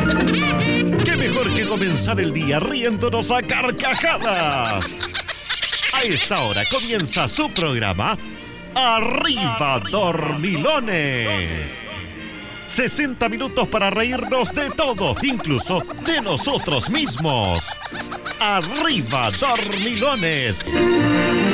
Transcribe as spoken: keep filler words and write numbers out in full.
¡Qué mejor que comenzar el día riéndonos a carcajadas! A esta hora comienza su programa Arriba Dormilones. sesenta minutos para reírnos de todo, incluso de nosotros mismos. Arriba Dormilones.